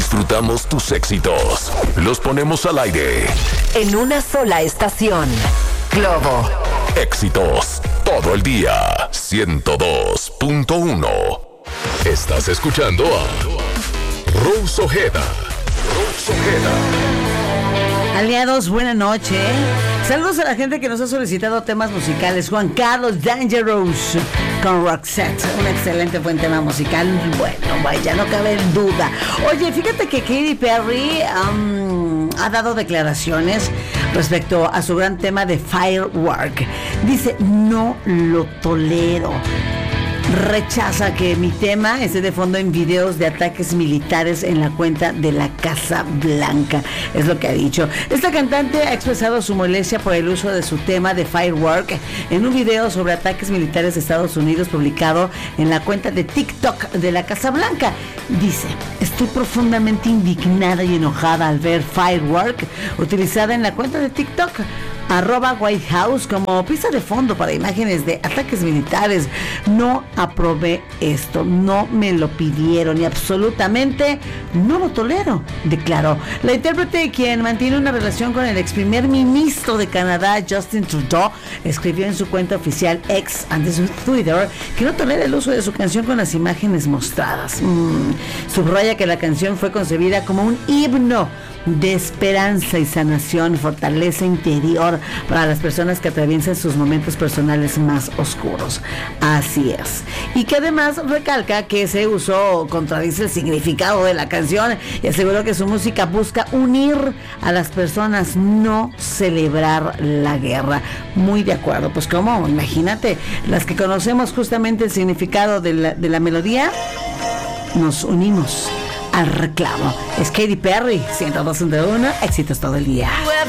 disfrutamos tus éxitos. Los ponemos al aire. En una sola estación. Globo. Éxitos todo el día. 102.1. Estás escuchando a Rose Ojeda. Rose Ojeda. Aliados, buena noche. Saludos a la gente que nos ha solicitado temas musicales. Juan Carlos Dangerous con Roxette. Un excelente buen tema musical. Bueno, vaya, no cabe duda. Oye, fíjate que Katy Perry ha dado declaraciones respecto a su gran tema de Firework. Dice, no lo tolero. Rechaza que mi tema esté de fondo en videos de ataques militares en la cuenta de la Casa Blanca, es lo que ha dicho. Esta cantante ha expresado su molestia por el uso de su tema de Firework en un video sobre ataques militares de Estados Unidos publicado en la cuenta de TikTok de la Casa Blanca. Dice, estoy profundamente indignada y enojada al ver Firework utilizada en la cuenta de TikTok @White House como pista de fondo para imágenes de ataques militares. No aprobé esto, no me lo pidieron y absolutamente no lo tolero, declaró. La intérprete, quien mantiene una relación con el ex primer ministro de Canadá, Justin Trudeau, escribió en su cuenta oficial X, antes de Twitter, que no tolera el uso de su canción con las imágenes mostradas. Subraya que la canción fue concebida como un himno de esperanza y sanación, fortaleza interior para las personas que atraviesan sus momentos personales más oscuros. Así es. Y que además recalca que ese uso contradice el significado de la canción y aseguró que su música busca unir a las personas, no celebrar la guerra. Muy de acuerdo. Pues cómo, imagínate, las que conocemos justamente el significado de la melodía, nos unimos al reclamo. Es Katy Perry, 102.1, éxitos todo el día.